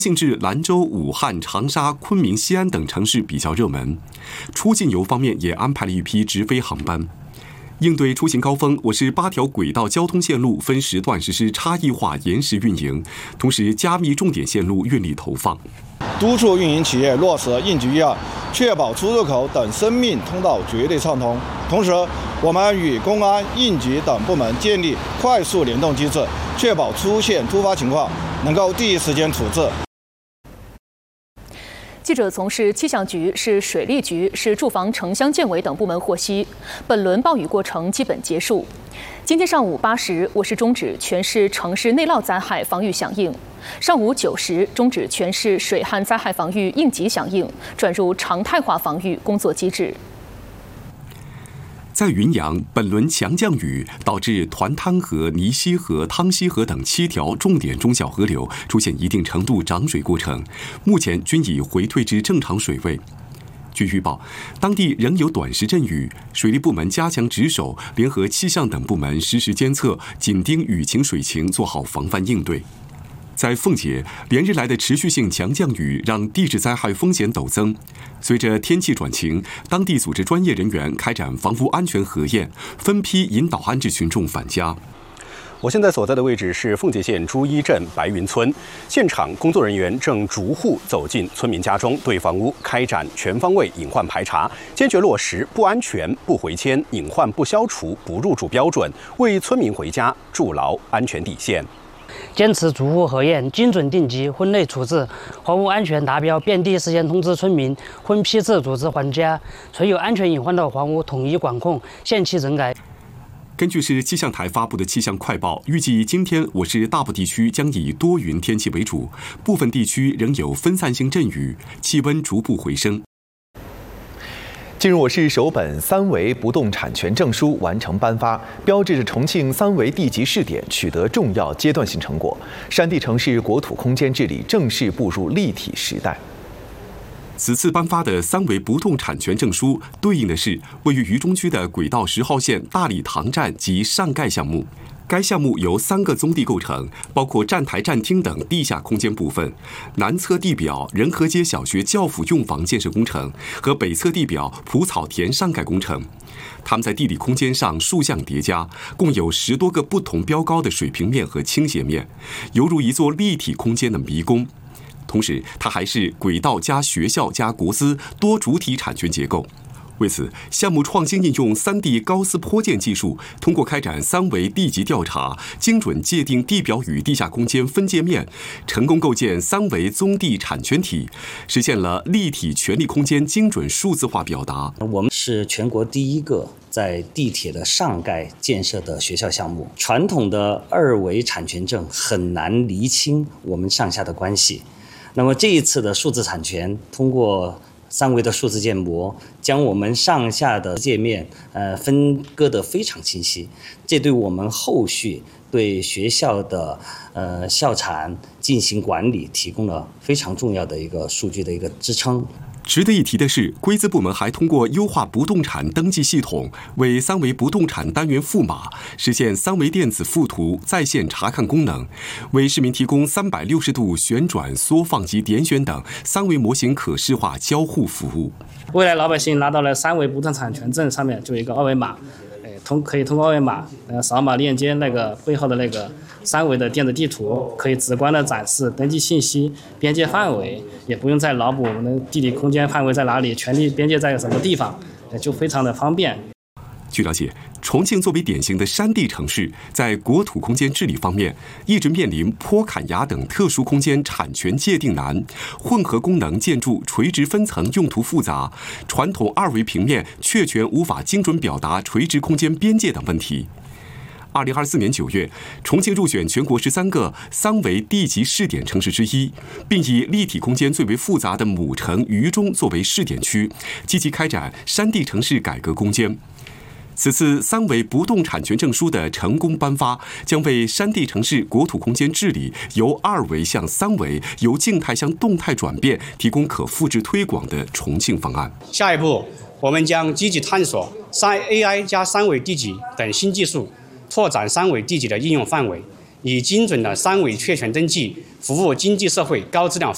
性至兰州、武汉、长沙、昆明、西安等城市比较热门。出境游方面也安排了一批直飞航班。应对出行高峰，我市8条轨道交通线路分时段实施差异化延时运营，同时加密重点线路运力投放， 督促运营企业落实应急预案，确保出入口等生命通道绝对畅通。同时，我们与公安、应急等部门建立快速联动机制，确保出现突发情况能够第一时间处置。 记者从市气象局、市水利局、市住房城乡建委等部门获悉，本轮暴雨过程基本结束。今天上午8时，我市终止全市城市内涝灾害防御响应；上午9时，终止全市水旱灾害防御应急响应，转入常态化防御工作机制。 在云阳，本轮强降雨导致团滩河、泥溪河、汤溪河等7条重点中小河流出现一定程度涨水过程，目前均已回退至正常水位。据预报，当地仍有短时阵雨，水利部门加强值守，联合气象等部门实时监测，紧盯雨情水情，做好防范应对。在奉节，连日来的持续性强降雨让地质灾害风险陡增。随着天气转晴，当地组织专业人员开展房屋安全核验，分批引导安置群众返家。 我现在所在的位置是奉节县朱一镇白云村，现场工作人员正逐户走进村民家中，对房屋开展全方位隐患排查，坚决落实不安全不回迁、隐患不消除不入住标准，为村民回家筑牢安全底线。 坚持逐户核验、精准定级、分类处置，房屋安全达标遍地事先通知村民，分批次组织还家。存有安全隐患的房屋统一管控，限期整改。 根据市气象台发布的气象快报，预计今天我市大部地区将以多云天气为主，部分地区仍有分散性阵雨，气温逐步回升。 近日，我市首本3维不动产权证书完成颁发，标志着重庆3维地级试点取得重要阶段性成果，山地城市国土空间治理正式步入立体时代。 此次颁发的3维不动产权证书，对应的是位于渝中区的轨道10号线大礼堂站及上盖项目。该项目由3个宗地构成，包括站台、站厅等地下空间部分，南侧地表仁和街小学教辅用房建设工程和北侧地表蒲草田上盖工程。它们在地理空间上竖向叠加，共有10多个不同标高的水平面和倾斜面，犹如一座立体空间的迷宫。同时，它还是轨道加学校加国资多主体产权结构。为此，项目创新应用3D 高斯坡建技术，通过开展3维地级调查，精准界定地表与地下空间分界面，成功构建3维宗地产权体，实现了立体权利空间精准数字化表达。 我们是全国第一个在地铁的上盖建设的学校项目。传统的2维产权证很难厘清我们上下的关系，那么这一次的数字产权，通过3维的数字建模，将我们上下的界面分割得非常清晰，这对我们后续对学校的校产进行管理提供了非常重要的一个数据的一个支撑。 值得一提的是，规资部门还通过优化不动产登记系统，为3维不动产单元赋码，实现3维电子附图在线查看功能，为市民提供360度旋转、缩放及点选等3维模型可视化交互服务。 未来老百姓拿到了3维不动产权证，上面就有一个2维码，可以通过2维码扫码链接那个背后的那个3维的电子地图，可以直观的展示登记信息、边界范围，也不用再脑补我们的地理空间范围在哪里，权利边界在什么地方，就非常的方便。 据了解，重庆作为典型的山地城市，在国土空间治理方面，一直面临坡坎崖等特殊空间产权界定难、混合功能建筑垂直分层用途复杂、传统2维平面确权无法精准表达垂直空间边界等问题。2024年9月，重庆入选全国13个3维地级试点城市之一，并以立体空间最为复杂的母城渝中作为试点区，积极开展山地城市改革攻坚。此次3维不动产权证书的成功颁发，将为山地城市国土空间治理由2维向3维、由静态向动态转变提供可复制推广的重庆方案。 下一步，我们将积极探索AI 加3维地级等新技术，拓展3维地级的应用范围，以精准的3维确权登记服务经济社会高质量发展。